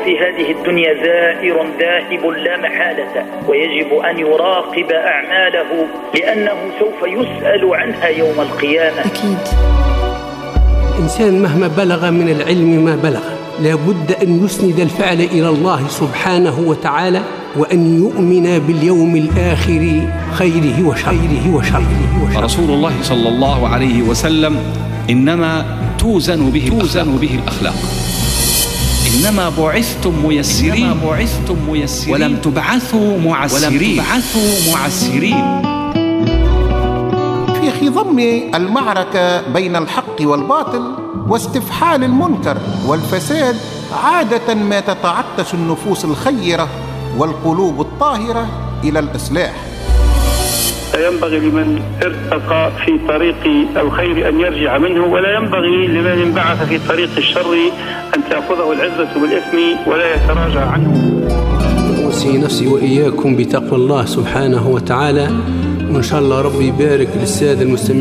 في هذه الدنيا زائر ذاهب لا محالة، ويجب أن يراقب أعماله لأنه سوف يسأل عنها يوم القيامة. أكيد. الإنسان مهما بلغ من العلم ما بلغ لابد أن يسند الفعل إلى الله سبحانه وتعالى، وأن يؤمن باليوم الآخر خيره وشره. رسول الله صلى الله عليه وسلم إنما توزن به الأخلاق. إنما بعثتم ميسرين ولم تبعثوا معسرين. في خضم المعركة بين الحق والباطل واستفحال المنكر والفساد عادة ما تتعطش النفوس الخيرة والقلوب الطاهرة إلى الإصلاح. ينبغي لمن ارتقى في طريق الخير أن يرجع منه، ولا ينبغي لمن انبعث في طريق الشر أن تأخذه العزة بالإثم ولا يتراجع عنه. أوصي نفسي وإياكم بتقوى الله سبحانه وتعالى، وإن شاء الله ربي يبارك للسادة المستمعين.